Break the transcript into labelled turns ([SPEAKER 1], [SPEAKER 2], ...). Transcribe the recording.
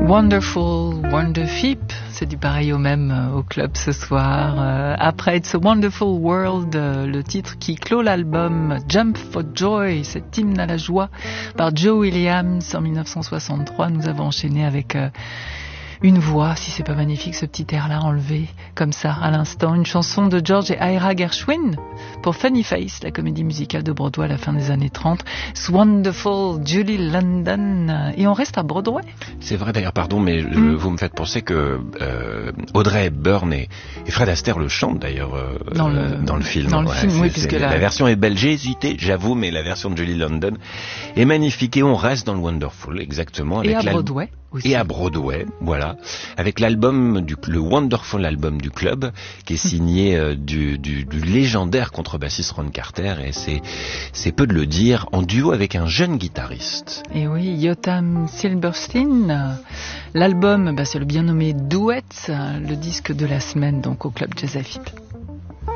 [SPEAKER 1] Wonderful Wonderfeep, c'est du pareil au même au club ce soir. Après It's a Wonderful World, le titre qui clôt l'album Jump for Joy, cet hymne à la joie par Joe Williams en 1963. Nous avons enchaîné avec une voix, si c'est pas magnifique ce petit air-là enlevé comme ça à l'instant, une chanson de George et Ira Gershwin pour Funny Face, la comédie musicale de Broadway à la fin des années 30. It's Wonderful Julie London, et on reste à Broadway.
[SPEAKER 2] C'est vrai d'ailleurs, pardon, mais vous me faites penser que Audrey Hepburn et Fred Astaire le chantent d'ailleurs dans le film.
[SPEAKER 1] Dans le film, oui, puisque
[SPEAKER 2] la version est belle. J'ai hésité, j'avoue, mais la version de Julie London est magnifique et on reste dans le Wonderful, exactement. Avec
[SPEAKER 1] et à Broadway aussi.
[SPEAKER 2] Et à Broadway, voilà, avec l'album le Wonderful album du club, qui est signé du légendaire contrebassiste Ron Carter, et c'est peu de le dire, en duo avec un jeune guitariste.
[SPEAKER 1] Et oui, Yotam Silverstein. L'album, c'est le bien nommé Duets, le disque de la semaine donc au club Jazz à Fipe.